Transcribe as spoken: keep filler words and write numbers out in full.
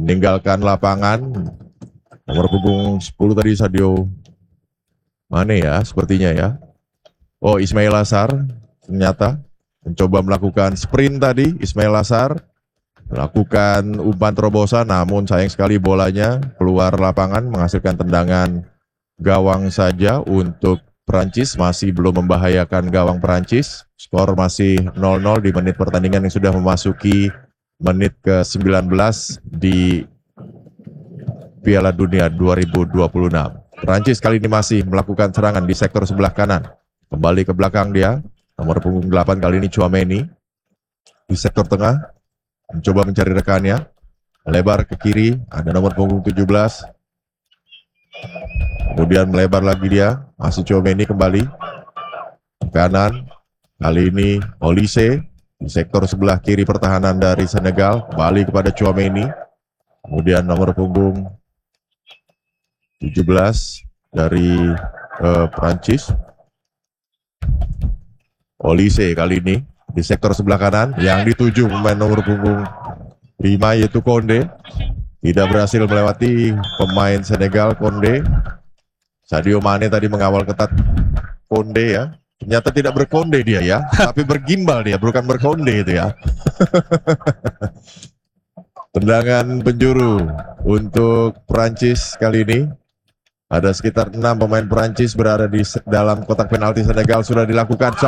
meninggalkan lapangan. Nomor punggung sepuluh tadi Sadio Mane ya, sepertinya ya. Oh, Ismail Assar ternyata mencoba melakukan sprint tadi. Ismail Assar melakukan umpan terobosan, namun sayang sekali bolanya keluar lapangan menghasilkan tendangan gawang saja untuk Perancis. Masih belum membahayakan gawang Perancis. Skor masih nol nol di menit pertandingan yang sudah memasuki menit ke sembilan belas di Piala Dunia dua ribu dua puluh enam. Perancis kali ini masih melakukan serangan di sektor sebelah kanan. Kembali ke belakang dia. Nomor punggung delapan kali ini Tchouaméni. Di sektor tengah. Mencoba mencari rekannya. Melebar ke kiri. Ada nomor punggung tujuh belas. Kemudian melebar lagi dia. Masih Tchouaméni kembali. Kanan. Kali ini Olise. Di sektor sebelah kiri pertahanan dari Senegal. Kembali kepada Tchouaméni. Kemudian nomor punggung tujuh belas dari uh, Perancis. Olise kali ini di sektor sebelah kanan. Yang dituju pemain nomor punggung lima yaitu Konde. Tidak berhasil melewati pemain Senegal, Konde. Sadio Mane tadi mengawal ketat Konde ya. Ternyata tidak berkonde dia ya. Tapi bergimbal dia, bukan berkonde itu ya. Tendangan penjuru untuk Perancis kali ini. Ada sekitar enam pemain Perancis berada di dalam kotak penalti Senegal sudah dilakukan.